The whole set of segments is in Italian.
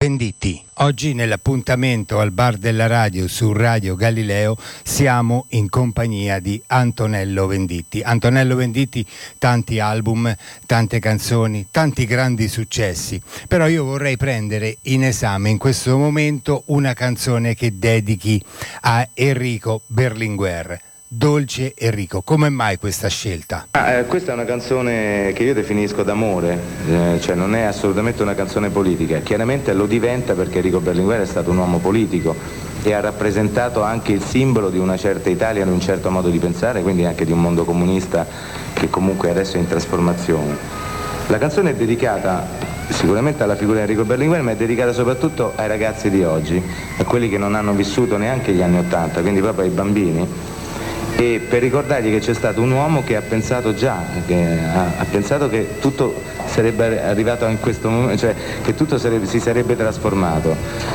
Venditti. Oggi nell'appuntamento al Bar della Radio su Radio Galileo siamo in compagnia di Antonello Venditti. Antonello Venditti, tanti album, tante canzoni, tanti grandi successi. Però io vorrei prendere in esame in questo momento una canzone che dedichi a Enrico Berlinguer. Dolce Enrico, come mai questa scelta? Questa è una canzone che io definisco d'amore, cioè non è assolutamente una canzone politica. Chiaramente lo diventa perché Enrico Berlinguer è stato un uomo politico e ha rappresentato anche il simbolo di una certa Italia, di un certo modo di pensare, quindi anche di un mondo comunista che comunque adesso è in trasformazione. La canzone è dedicata sicuramente alla figura di Enrico Berlinguer, ma è dedicata soprattutto ai ragazzi di oggi, a quelli che non hanno vissuto neanche gli anni '80, quindi proprio ai bambini. E per ricordargli che c'è stato un uomo che ha pensato ha pensato che tutto sarebbe arrivato in questo momento, cioè che tutto si sarebbe trasformato.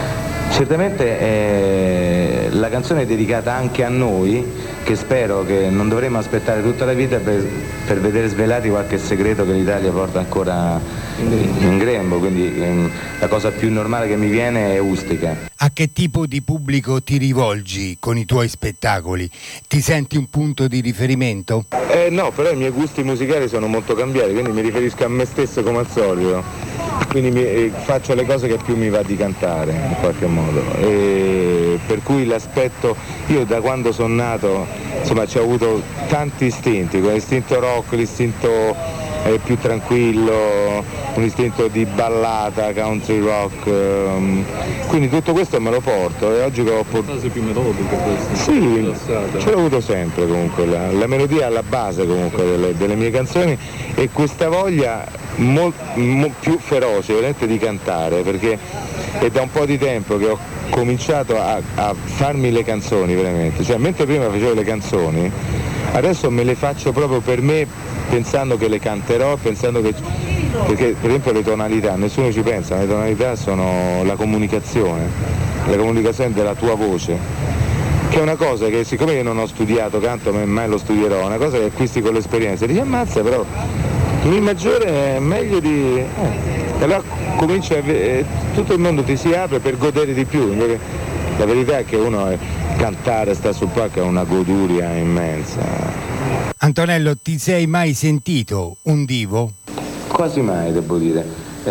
Certamente la canzone è dedicata anche a noi, che spero che non dovremo aspettare tutta la vita per vedere svelati qualche segreto che l'Italia porta ancora in grembo, quindi la cosa più normale che mi viene è Ustica. A che tipo di pubblico ti rivolgi con i tuoi spettacoli? Ti senti un punto di riferimento? No, però i miei gusti musicali sono molto cambiati, quindi mi riferisco a me stesso come al solito, quindi faccio le cose che più mi va di cantare in qualche modo, e per cui l'aspetto, io da quando sono nato insomma ci ho avuto tanti istinti, l'istinto rock, l'istinto più tranquillo, un istinto di ballata, country rock, quindi tutto questo me lo porto e oggi che ho portato... Fase più melodica questa? Sì, ce l'ho avuto sempre comunque, la melodia alla base comunque delle mie canzoni e questa voglia più feroce veramente di cantare, perché è da un po' di tempo che ho cominciato a farmi le canzoni veramente, cioè mentre prima facevo le canzoni, adesso me le faccio proprio per me, pensando che le canterò, pensando che... perché per esempio le tonalità, nessuno ci pensa, le tonalità sono la comunicazione della tua voce, che è una cosa che siccome io non ho studiato canto, mai lo studierò, è una cosa che acquisti con l'esperienza, dici ammazza però Mi maggiore è meglio di... allora comincia tutto il mondo ti si apre per godere di più, invece la verità è che uno cantare, sta sul palco è una goduria immensa. Antonello, ti sei mai sentito un divo? Quasi mai, devo dire.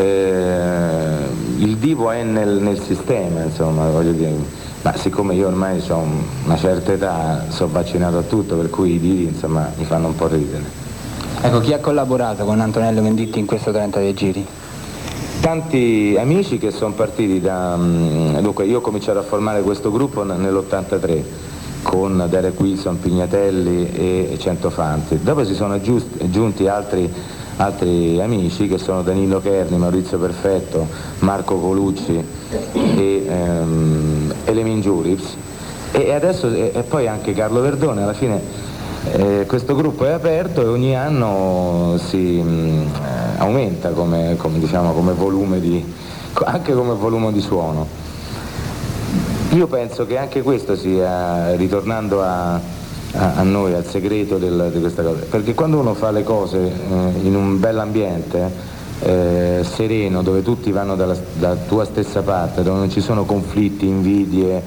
Il divo è nel sistema, insomma, voglio dire, ma siccome io ormai ho una certa età, sono vaccinato a tutto, per cui i divi, insomma, mi fanno un po' ridere. Ecco, chi ha collaborato con Antonello Venditti in questo 30 dei giri? Tanti amici che sono partiti da... dunque, io ho cominciato a formare questo gruppo nell'83 con Derek Wilson, Pignatelli e Centofanti. Dopo si sono aggiunti altri amici che sono Danilo Cherni, Maurizio Perfetto, Marco Colucci e Elemin Giurips e adesso e poi anche Carlo Verdone. Alla fine questo gruppo è aperto e ogni anno si aumenta come volume anche come volume di suono. Io penso che anche questo sia, ritornando a noi, al segreto di questa cosa, perché quando uno fa le cose in un bell'ambiente sereno, dove tutti vanno dalla tua stessa parte, dove non ci sono conflitti, invidie,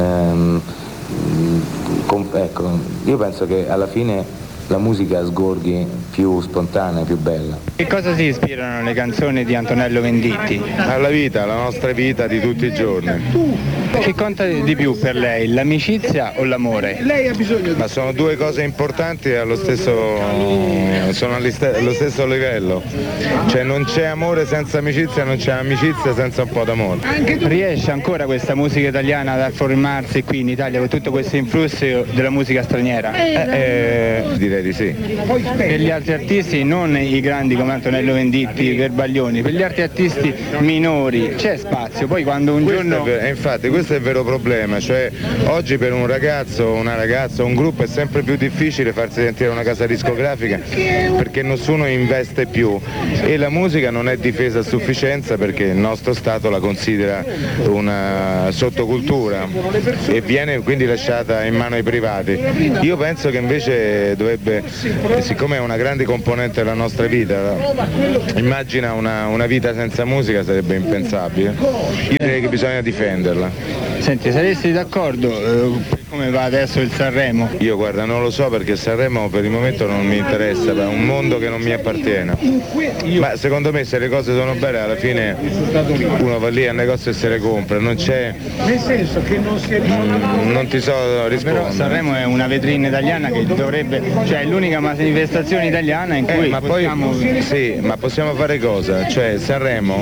ecco, io penso che alla fine la musica sgorghi più spontanea, più bella. Che cosa si ispirano le canzoni di Antonello Venditti? Alla vita, alla nostra vita di tutti i giorni. Che conta di più per lei, l'amicizia o l'amore? Ma sono due cose importanti e sono allo stesso livello. Cioè non c'è amore senza amicizia, non c'è amicizia senza un po' d'amore. Riesce ancora questa musica italiana ad afformarsi qui in Italia con tutto questo influsso della musica straniera? Direi di sì. Per gli altri artisti, non i grandi come Antonello Venditti, Verbaglioni, per gli altri artisti minori c'è spazio, poi quando un giorno... Infatti questo è il vero problema, cioè oggi per un ragazzo, una ragazza, un gruppo è sempre più difficile farsi sentire una casa discografica perché nessuno investe più e la musica non è difesa a sufficienza perché il nostro Stato la considera una sottocultura e viene quindi lasciata in mano ai privati. Io penso che invece dovrebbe sarebbe, siccome è una grande componente della nostra vita, immagina una vita senza musica sarebbe impensabile. Io direi che bisogna difenderla. Senti, saresti d'accordo per come va adesso il Sanremo? Io guarda, non lo so, perché Sanremo per il momento non mi interessa, è un mondo che non mi appartiene. Ma secondo me se le cose sono belle alla fine uno va lì al negozio e se le compra, non c'è. Nel senso che non si è Non ti so rispondere. Però Sanremo è una vetrina italiana che dovrebbe, cioè è l'unica manifestazione italiana in cui ma possiamo... poi sì, ma possiamo fare cosa? Cioè Sanremo,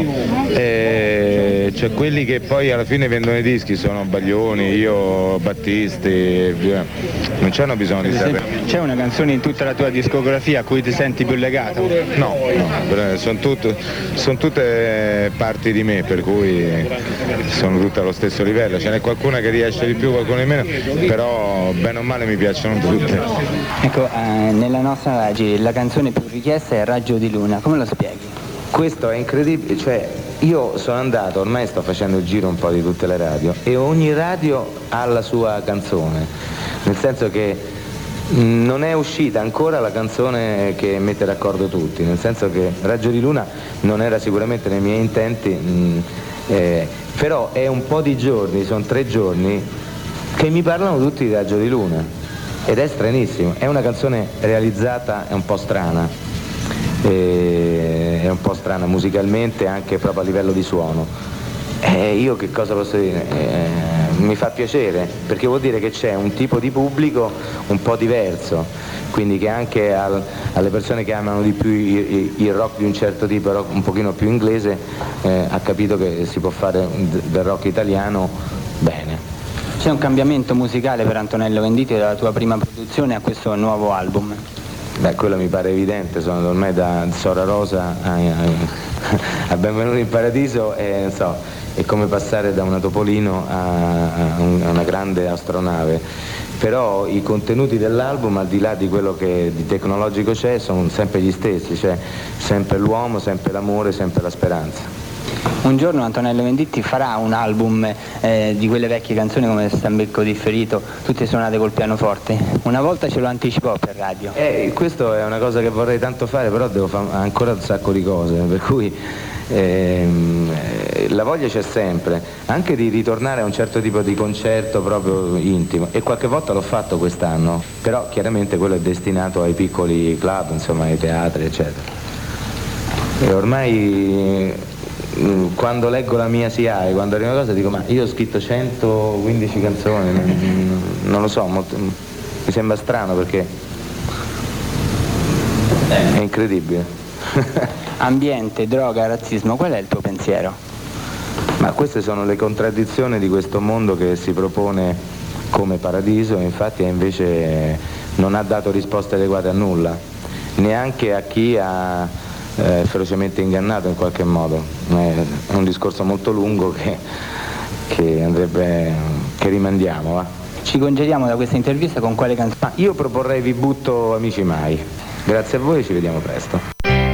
cioè quelli che poi alla fine vendono i dischi sono Baglioni, io, Battisti e via. Non c'hanno bisogno di Sanremo. C'è una canzone in tutta la tua discografia a cui ti senti più legato? No, sono tutte parti di me, per cui sono tutte allo stesso livello. Ce n'è qualcuna che riesce di più, qualcuna di meno, però bene o male mi piacciono tutte. Ecco, nella nostra la canzone più richiesta è Raggio di Luna, come lo spieghi? Questo è incredibile, cioè io sono andato, ormai sto facendo il giro un po' di tutte le radio e ogni radio ha la sua canzone, nel senso che non è uscita ancora la canzone che mette d'accordo tutti, nel senso che Raggio di Luna non era sicuramente nei miei intenti, però è un po' di giorni, sono 3 giorni che mi parlano tutti di Raggio di Luna ed è stranissimo, è una canzone realizzata, è un po' strana, è un po' strana musicalmente, anche proprio a livello di suono. Io che cosa posso dire? Mi fa piacere, perché vuol dire che c'è un tipo di pubblico un po' diverso, quindi che anche alle persone che amano di più il rock di un certo tipo, rock un pochino più inglese, ha capito che si può fare del rock italiano bene. C'è un cambiamento musicale per Antonello Venditti dalla tua prima produzione a questo nuovo album? Beh, quello mi pare evidente, sono ormai da Sora Rosa a Benvenuto in Paradiso e non so, è come passare da una Topolino a una grande astronave. Però i contenuti dell'album, al di là di quello che di tecnologico c'è, sono sempre gli stessi, cioè sempre l'uomo, sempre l'amore, sempre la speranza. Un giorno Antonello Venditti farà un album di quelle vecchie canzoni come Stambecco differito, tutte suonate col pianoforte. Una volta ce lo anticipò per radio. Questo è una cosa che vorrei tanto fare, però devo fare ancora un sacco di cose, per cui la voglia c'è sempre, anche di ritornare a un certo tipo di concerto proprio intimo, e qualche volta l'ho fatto quest'anno, però chiaramente quello è destinato ai piccoli club, insomma ai teatri eccetera. E ormai quando leggo la mia SIAE, quando arriva una cosa dico ma io ho scritto 115 canzoni, non lo so, mi sembra strano perché è incredibile. Ambiente, droga, razzismo, qual è il tuo pensiero? Ma queste sono le contraddizioni di questo mondo che si propone come paradiso, infatti invece non ha dato risposte adeguate a nulla, neanche a chi ha ferocemente ingannato in qualche modo. È un discorso molto lungo che andrebbe, che rimandiamo, va? Ci congediamo da questa intervista con quale canzone? Io proporrei Vi butto amici mai. Grazie a voi, ci vediamo presto.